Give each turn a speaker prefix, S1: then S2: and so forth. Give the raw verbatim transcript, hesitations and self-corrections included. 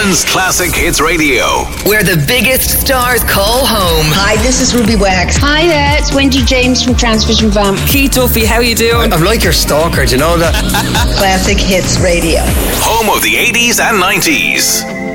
S1: Dublin's Classic Hits Radio,
S2: where the biggest stars call home.
S3: Hi, this is Ruby Wax.
S4: Hi there, it's Wendy James from Transvision Vamp.
S5: Keith Duffy, how you doing?
S6: I'm like your stalker, do you know that?
S3: Classic Hits Radio,
S1: home of the eighties and nineties.